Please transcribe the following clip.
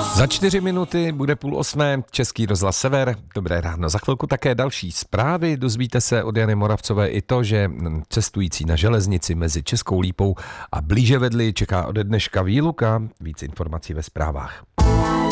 Za 4 minuty bude 7:30, Český rozhlas Sever. Dobré ráno. Za chvilku také další zprávy. Dozvíte se od Jany Moravcové i to, že cestující na železnici mezi Českou Lípou a blíže vedli čeká ode dneška výluka. Víc informací ve zprávách.